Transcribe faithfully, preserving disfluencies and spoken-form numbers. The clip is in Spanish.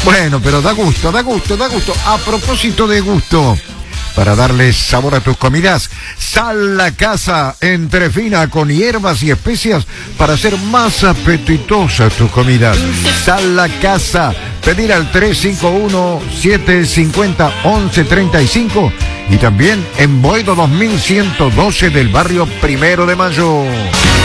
Bueno, pero da gusto, da gusto, da gusto. A propósito de gusto, para darle sabor a tus comidas, Sal La Casa, entre fina con hierbas y especias para hacer más apetitosas tus comidas. Sal La Casa, pedir al tres cinco uno, siete cinco cero, once treinta y cinco y también en Boedo dos mil ciento doce del barrio Primero de Mayo.